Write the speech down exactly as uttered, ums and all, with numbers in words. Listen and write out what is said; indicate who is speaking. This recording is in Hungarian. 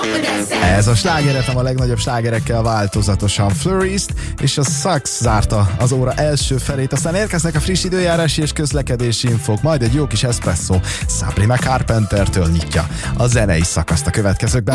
Speaker 1: Ez a slágeretem a legnagyobb slágerekkel változatosan. Florist és a Sax zárta az óra első felét, aztán érkeznek a friss időjárási és közlekedési infók, majd egy jó kis eszpresszó Sabrina Carpentertől nyitja a zenei szakaszt a következőkben.